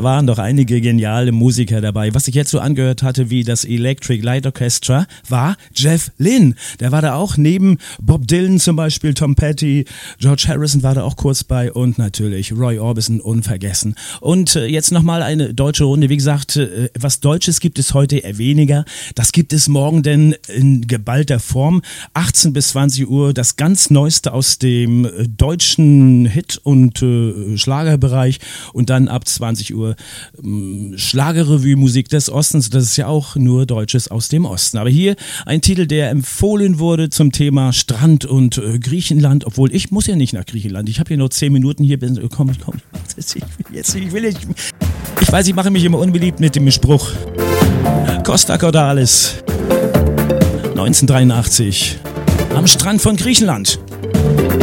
waren doch einige geniale Musiker dabei. Was ich jetzt so angehört hatte wie das Electric Light Orchestra war Jeff Lynne. Der war da auch neben Bob Dylan zum Beispiel, Tom Petty, George Harrison war da auch kurz bei und natürlich Roy Orbison unvergessen. Und jetzt nochmal eine deutsche Runde. Wie gesagt, was Deutsches gibt es heute eher weniger. Das gibt es morgen denn in geballter Form. 18 bis 20 Uhr das ganz Neueste aus dem deutschen Hit- und Schlagerbereich und dann ab 20 Uhr Schlagerrevue Musik des Ostens. Das ist ja auch nur Deutsches aus dem Osten. Aber hier ein Titel, der empfohlen wurde zum Thema Strand und Griechenland, obwohl ich muss ja nicht nach Griechenland. Ich habe hier nur 10 Minuten hier. Komm. Ich weiß, ich mache mich immer unbeliebt mit dem Spruch. Costa Cordalis, 1983, am Strand von Griechenland.